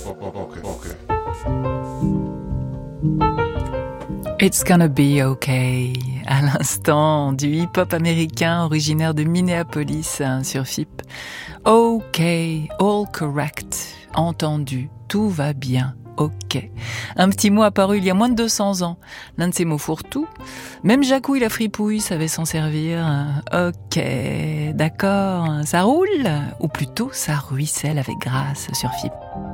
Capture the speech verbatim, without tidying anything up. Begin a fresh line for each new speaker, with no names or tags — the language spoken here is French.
It's gonna be okay. À l'instant, du hip-hop américain originaire de Minneapolis hein, sur F I P. Ok, all correct. Entendu, tout va bien. Ok. Un petit mot apparu il y a moins de deux cents ans. L'un de ces mots fourre-tout. Même Jacouille la fripouille savait s'en servir. Ok, d'accord. Ça roule? Ou plutôt, ça ruisselle avec grâce sur F I P.